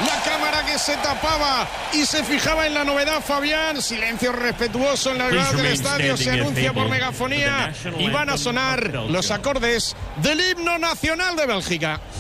La cámara que se tapaba y se fijaba en la novedad, Fabián. Silencio respetuoso en las gradas del estadio. Se anuncia por megafonía y van a sonar los acordes del himno nacional de Bélgica.